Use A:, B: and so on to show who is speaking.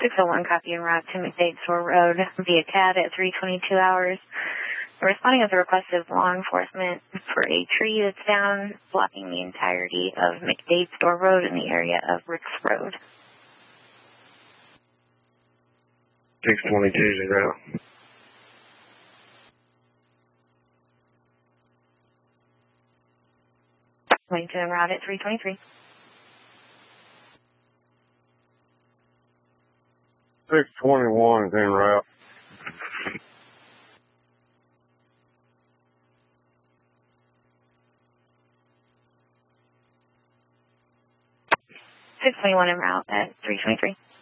A: 601 copy en route to McDade Store Road via CAD at 3:22 hours. Responding as a request of law enforcement for a tree that's down, blocking the entirety of McDade Store Road in the area of Ricks Road.
B: 622 en route.
A: 22 en route at 3:23.
B: 621 is en route.
A: 621 en route at 3:23.